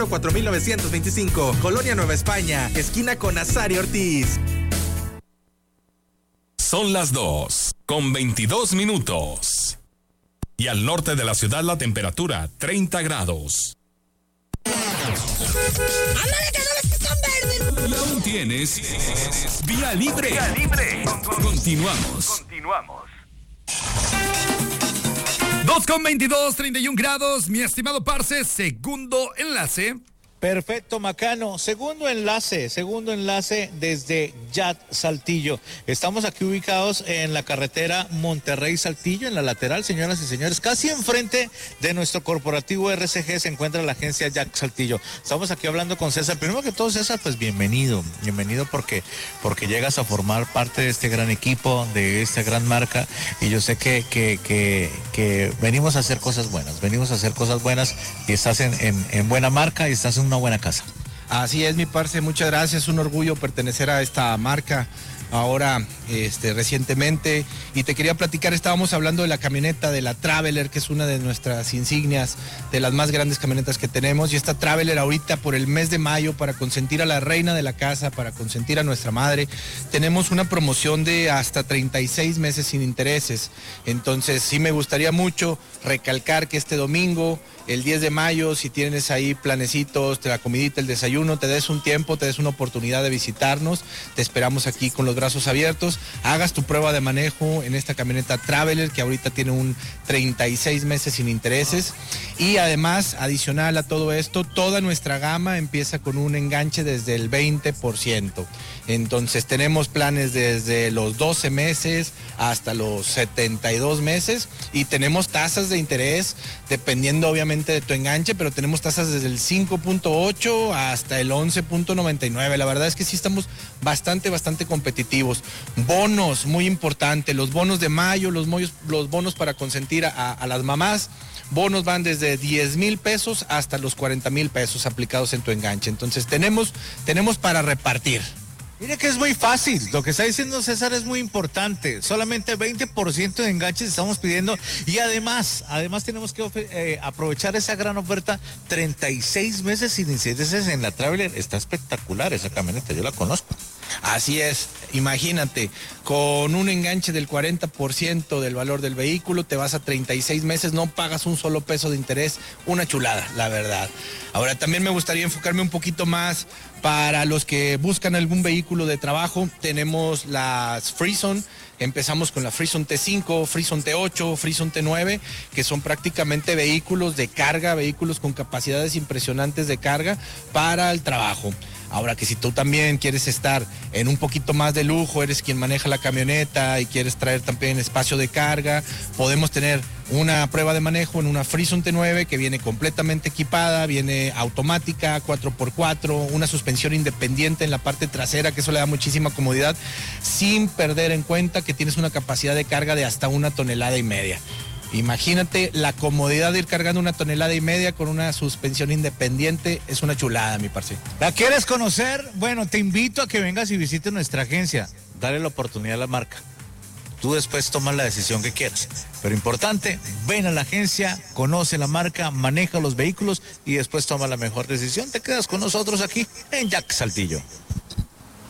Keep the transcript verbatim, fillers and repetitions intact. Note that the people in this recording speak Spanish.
cuatro mil novecientos veinticinco, Colonia Nueva España, esquina con Nazario Ortiz. Son las dos, con veintidós minutos. Y al norte de la ciudad la temperatura, treinta grados. ¡Ándale, que no ves que están verdes! Y aún tienes vía libre. Vía libre. Continuamos. Continuamos. dos con veintidós, treinta y un grados, mi estimado Parce, segundo enlace. Perfecto, Macano. Segundo enlace, segundo enlace desde Jack Saltillo. Estamos aquí ubicados en la carretera Monterrey-Saltillo, en la lateral, señoras y señores. Casi enfrente de nuestro corporativo R C G se encuentra la agencia Jack Saltillo. Estamos aquí hablando con César. Primero que todo, César, pues bienvenido. Bienvenido porque, porque llegas a formar parte de este gran equipo, de esta gran marca. Y yo sé que, que, que, que venimos a hacer cosas buenas. Venimos a hacer cosas buenas y estás en, en, en buena marca y estás en una buena casa. Así es, mi parce, muchas gracias, un orgullo pertenecer a esta marca ahora este, recientemente, y te quería platicar, estábamos hablando de la camioneta, de la Traveler, que es una de nuestras insignias, de las más grandes camionetas que tenemos, y esta Traveler ahorita por el mes de mayo, para consentir a la reina de la casa, para consentir a nuestra madre, tenemos una promoción de hasta treinta y seis meses sin intereses. Entonces sí me gustaría mucho recalcar que este domingo, el diez de mayo, si tienes ahí planecitos, la comidita, el desayuno, te des un tiempo, te des una oportunidad de visitarnos, te esperamos aquí con los brazos abiertos, hagas tu prueba de manejo en esta camioneta Traveler, que ahorita tiene un treinta y seis meses sin intereses, y además, adicional a todo esto, toda nuestra gama empieza con un enganche desde el veinte por ciento. Entonces tenemos planes desde los doce meses hasta los setenta y dos meses, y tenemos tasas de interés dependiendo obviamente de tu enganche, pero tenemos tasas desde el cinco punto ocho hasta el once punto noventa y nueve. La verdad es que sí estamos bastante, bastante competitivos. Bonos, muy importante, los bonos de mayo, los, mollos, los bonos para consentir a, a las mamás. Bonos van desde diez mil pesos hasta los cuarenta mil pesos aplicados en tu enganche. Entonces tenemos, tenemos para repartir. Mire que es muy fácil, lo que está diciendo César es muy importante, solamente veinte por ciento de enganches estamos pidiendo, y además, además tenemos que eh, aprovechar esa gran oferta, treinta y seis meses sin intereses en la Traveler. Está espectacular esa camioneta, yo la conozco. Así es, imagínate, con un enganche del cuarenta por ciento del valor del vehículo, te vas a treinta y seis meses, no pagas un solo peso de interés, una chulada, la verdad. Ahora, también me gustaría enfocarme un poquito más para los que buscan algún vehículo de trabajo. Tenemos las Freezone. Empezamos con la Freezone T cinco, Freezone T ocho, Freezone T nueve, que son prácticamente vehículos de carga, vehículos con capacidades impresionantes de carga para el trabajo. Ahora que si tú también quieres estar en un poquito más de lujo, eres quien maneja la camioneta y quieres traer también espacio de carga, podemos tener una prueba de manejo en una Freezone T nueve que viene completamente equipada, viene automática, cuatro por cuatro, una suspensión independiente en la parte trasera, que eso le da muchísima comodidad, sin perder en cuenta que tienes una capacidad de carga de hasta una tonelada y media. Imagínate la comodidad de ir cargando una tonelada y media con una suspensión independiente, es una chulada, mi parce. ¿La quieres conocer? Bueno, te invito a que vengas y visites nuestra agencia. Dale la oportunidad a la marca. Tú después tomas la decisión que quieras. Pero importante, ven a la agencia, conoce la marca, maneja los vehículos y después toma la mejor decisión. Te quedas con nosotros aquí en Jack Saltillo.